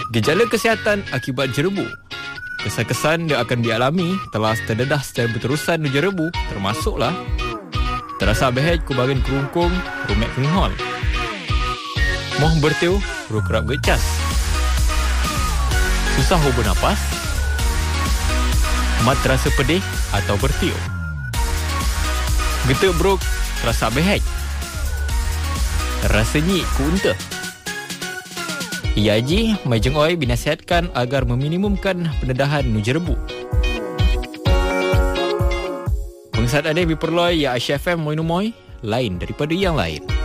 Gejala kesihatan akibat jerebu. Kesan-kesan yang akan dialami telah terdedah secara berterusan di jerebu termasuklah terasa behej kubagian kerungkung, rumek kenghol, moh bertiu, ru kerap gecas, susah hubung nafas, mat terasa pedih atau bertiu, getuk beruk, terasa behej, rasa nyik ku unta. IAG Majeng Oi binasihatkan agar meminimumkan pendedahan nujerebu. Pengesat ada diperloi ya Aisyah FM Moinumoi, lain daripada yang lain.